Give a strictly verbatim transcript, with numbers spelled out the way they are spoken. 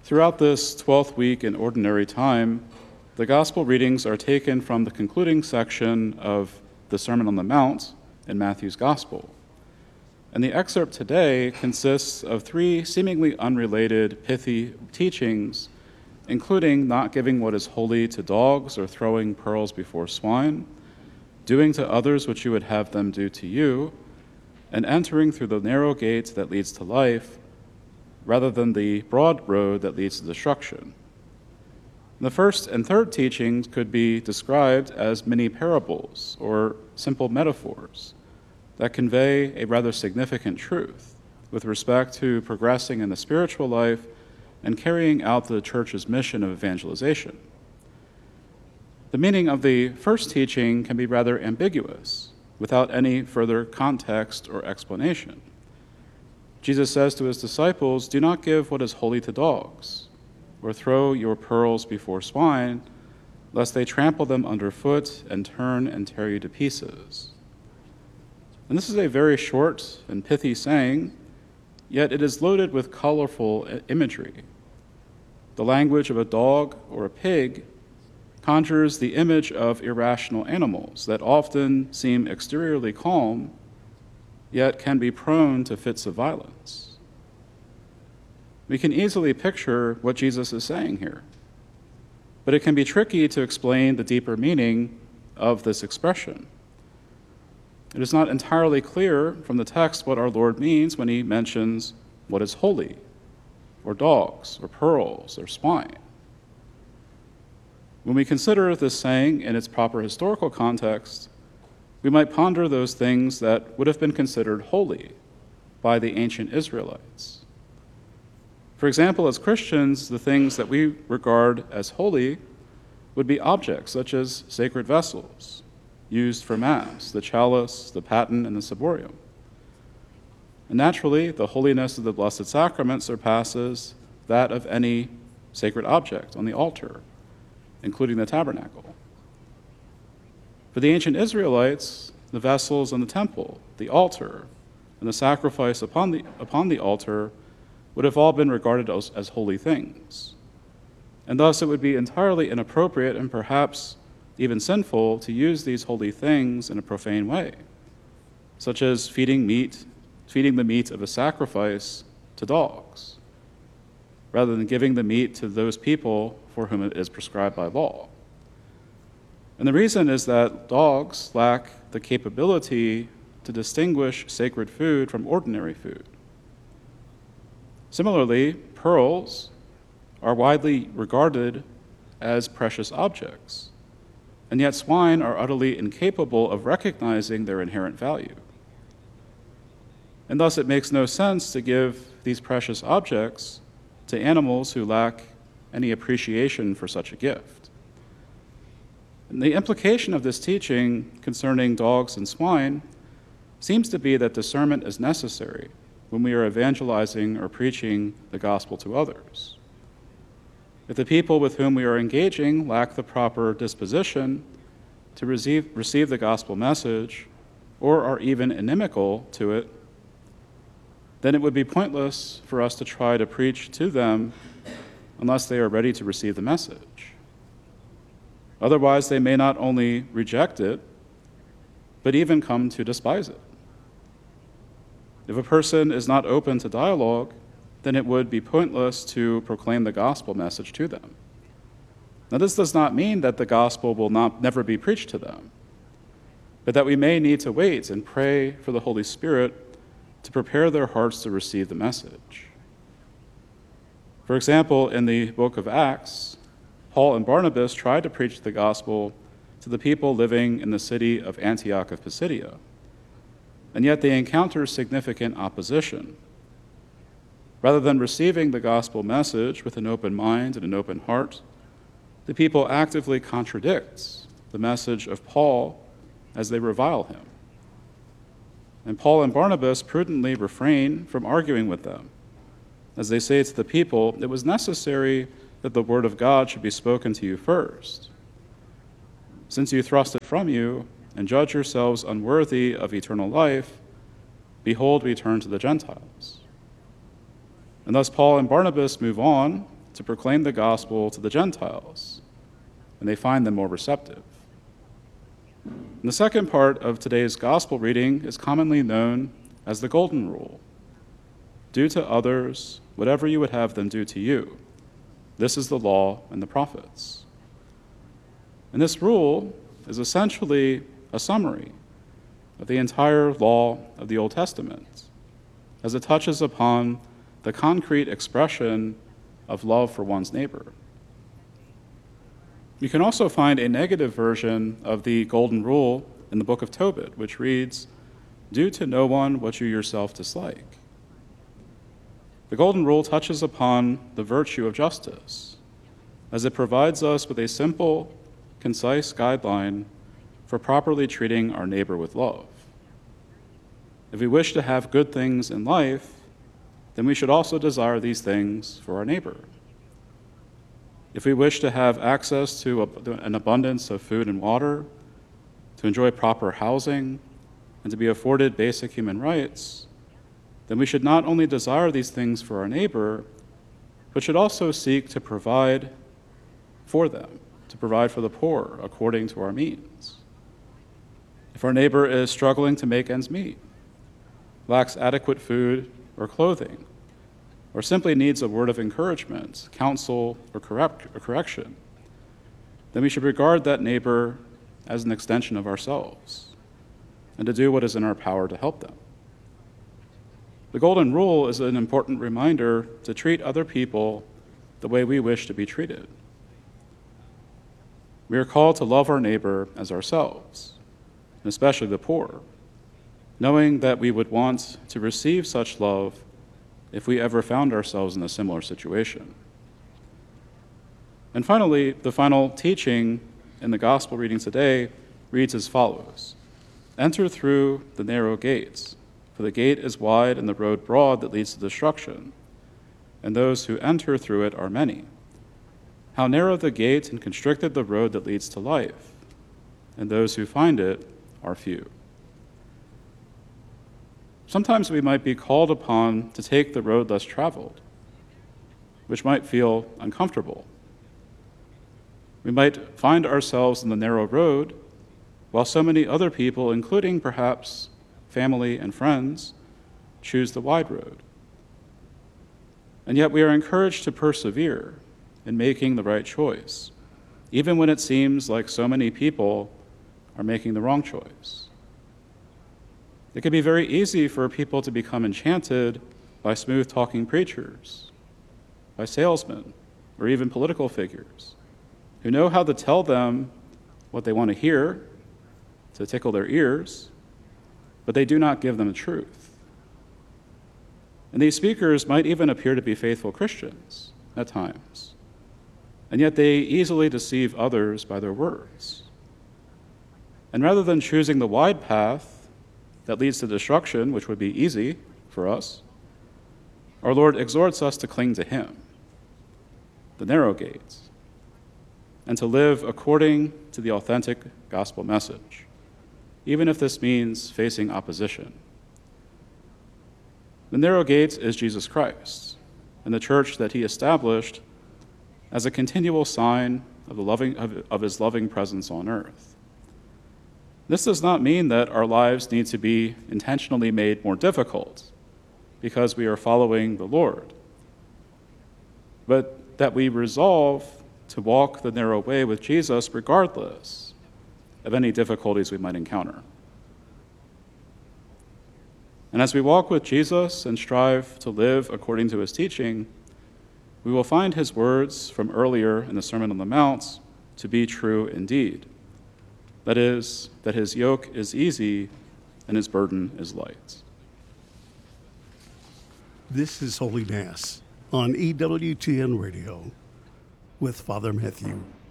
Throughout this twelfth week in Ordinary Time, the Gospel readings are taken from the concluding section of the Sermon on the Mount in Matthew's Gospel. And the excerpt today consists of three seemingly unrelated, pithy teachings, including not giving what is holy to dogs or throwing pearls before swine, doing to others what you would have them do to you, and entering through the narrow gate that leads to life, rather than the broad road that leads to destruction. The first and third teachings could be described as mini parables or simple metaphors that convey a rather significant truth with respect to progressing in the spiritual life and carrying out the church's mission of evangelization. The meaning of the first teaching can be rather ambiguous, without any further context or explanation. Jesus says to his disciples, "Do not give what is holy to dogs, or throw your pearls before swine, lest they trample them underfoot and turn and tear you to pieces." And this is a very short and pithy saying, yet it is loaded with colorful imagery. The language of a dog or a pig conjures the image of irrational animals that often seem exteriorly calm, yet can be prone to fits of violence. We can easily picture what Jesus is saying here, but it can be tricky to explain the deeper meaning of this expression. It is not entirely clear from the text what our Lord means when he mentions what is holy, or dogs, or pearls, or swine. When we consider this saying in its proper historical context, we might ponder those things that would have been considered holy by the ancient Israelites. For example, as Christians, the things that we regard as holy would be objects such as sacred vessels used for Mass, the chalice, the paten, and the ciborium. And naturally, the holiness of the Blessed Sacrament surpasses that of any sacred object on the altar, including the tabernacle. For the ancient Israelites, the vessels in the temple, the altar, and the sacrifice upon the, upon the altar would have all been regarded as, as holy things. And thus it would be entirely inappropriate and perhaps even sinful to use these holy things in a profane way, such as feeding meat, feeding the meat of a sacrifice to dogs, rather than giving the meat to those people for whom it is prescribed by law. And the reason is that dogs lack the capability to distinguish sacred food from ordinary food. Similarly, pearls are widely regarded as precious objects, and yet swine are utterly incapable of recognizing their inherent value. And thus it makes no sense to give these precious objects to animals who lack any appreciation for such a gift. And the implication of this teaching concerning dogs and swine seems to be that discernment is necessary when we are evangelizing or preaching the gospel to others. If the people with whom we are engaging lack the proper disposition to receive, receive the gospel message, or are even inimical to it, then it would be pointless for us to try to preach to them unless they are ready to receive the message. Otherwise, they may not only reject it, but even come to despise it. If a person is not open to dialogue, then it would be pointless to proclaim the gospel message to them. Now, this does not mean that the gospel will not never be preached to them, but that we may need to wait and pray for the Holy Spirit to prepare their hearts to receive the message. For example, in the book of Acts, Paul and Barnabas tried to preach the gospel to the people living in the city of Antioch of Pisidia, and yet they encountered significant opposition. Rather than receiving the gospel message with an open mind and an open heart, the people actively contradict the message of Paul as they revile him. And Paul and Barnabas prudently refrain from arguing with them, as they say to the people, it was necessary that the word of God should be spoken to you first. Since you thrust it from you and judge yourselves unworthy of eternal life, behold, we turn to the Gentiles. And thus Paul and Barnabas move on to proclaim the gospel to the Gentiles, and they find them more receptive. And the second part of today's gospel reading is commonly known as the Golden Rule. Do to others whatever you would have them do to you. This is the law and the prophets. And this rule is essentially a summary of the entire law of the Old Testament, as it touches upon the concrete expression of love for one's neighbor. You can also find a negative version of the Golden Rule in the book of Tobit, which reads, "Do to no one what you yourself dislike." The Golden Rule touches upon the virtue of justice, as it provides us with a simple, concise guideline for properly treating our neighbor with love. If we wish to have good things in life, then we should also desire these things for our neighbor. If we wish to have access to an abundance of food and water, to enjoy proper housing, and to be afforded basic human rights, then we should not only desire these things for our neighbor, but should also seek to provide for them, to provide for the poor according to our means. If our neighbor is struggling to make ends meet, lacks adequate food or clothing, or simply needs a word of encouragement, counsel, or, correct, or correction, then we should regard that neighbor as an extension of ourselves and to do what is in our power to help them. The Golden Rule is an important reminder to treat other people the way we wish to be treated. We are called to love our neighbor as ourselves, and especially the poor, knowing that we would want to receive such love if we ever found ourselves in a similar situation. And finally, the final teaching in the gospel reading today reads as follows: "Enter through the narrow gates, for the gate is wide and the road broad that leads to destruction, and those who enter through it are many. How narrow the gate and constricted the road that leads to life, and those who find it are few." Sometimes we might be called upon to take the road less traveled, which might feel uncomfortable. We might find ourselves in the narrow road, while so many other people, including perhaps family and friends, choose the wide road. And yet we are encouraged to persevere in making the right choice, even when it seems like so many people are making the wrong choice. It can be very easy for people to become enchanted by smooth-talking preachers, by salesmen, or even political figures who know how to tell them what they want to hear to tickle their ears, but they do not give them the truth. And these speakers might even appear to be faithful Christians at times, and yet they easily deceive others by their words. And rather than choosing the wide path that leads to destruction, which would be easy for us, our Lord exhorts us to cling to Him, the narrow gates, and to live according to the authentic gospel message, even if this means facing opposition. The narrow gate is Jesus Christ and the church that He established as a continual sign of, the loving, of, of His loving presence on earth. This does not mean that our lives need to be intentionally made more difficult because we are following the Lord, but that we resolve to walk the narrow way with Jesus regardless of any difficulties we might encounter. And as we walk with Jesus and strive to live according to His teaching, we will find His words from earlier in the Sermon on the Mount to be true indeed. That is, that His yoke is easy and His burden is light. This is Holy Mass on E W T N Radio with Father Matthew.